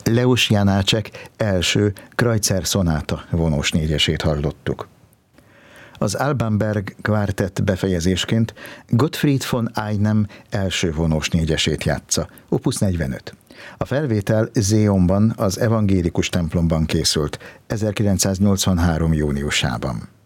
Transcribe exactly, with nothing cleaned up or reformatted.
Leos Janácsek első Kreutzer szonáta vonós négyesét hallottuk. Az Alban Berg kvártett befejezésként Gottfried von Einem első vonós négyesét játsza, opus negyvenöt. A felvétel Zéonban, az evangélikus templomban készült ezerkilencszáznyolcvanhárom júniusában.